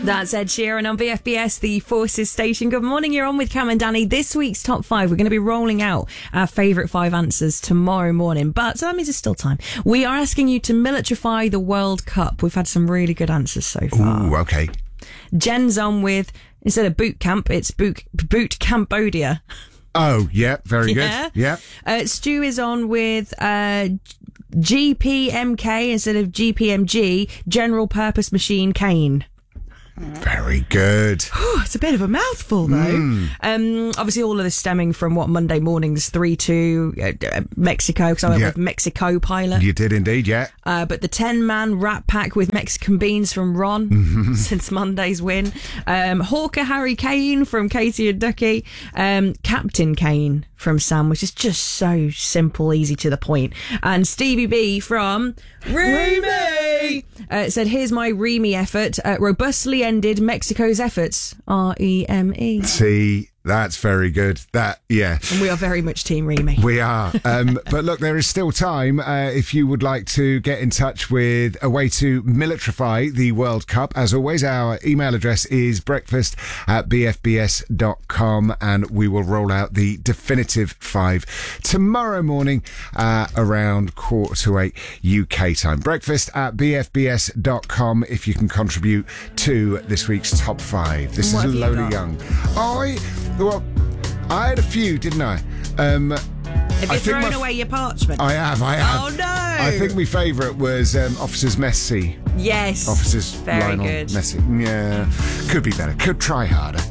That's Ed Sheeran on BFBS, the Forces station. Good morning, you're on with Cam and Danny. This week's top 5, we're going to be rolling out our favourite 5 answers tomorrow morning, but so that means there's still time. We are asking you to militarify the World Cup. We've had some really good answers so far. Ooh, okay. Jen's on with, instead of boot camp, it's boot Cambodia. Oh, yeah, very good. Yeah. Stu is on with GPMK instead of GPMG, General Purpose Machine Kane. Very good. It's a bit of a mouthful, though. Obviously, all of this stemming from what Monday morning's 3-2 Mexico, because I went with Mexico pilot. You did indeed, yeah. But the 10-man Rat Pack with Mexican beans from Ron since Monday's win. Hawker Harry Kane from Katie and Ducky. Captain Kane from Sam, which is just so simple, easy to the point. And Stevie B from Remy said, here's my Remy effort. Robustly ended Mexico's efforts. REME. See, that's very good. And we are very much Team Remy. We are. But look, there is still time if you would like to get in touch with a way to militarify the World Cup. As always, our email address is breakfast@bfbs.com, and we will roll out the definitive 5 tomorrow morning around 7:45 UK time. Breakfast@bfbs.com if you can contribute to this week's top 5. This is Lola Young. I had a few, didn't I? Have you thrown away your parchment? I have. Oh, no. I think my favourite was Officers Messi. Yes. Officers very Lionel good. Messi. Yeah. Could be better. Could try harder.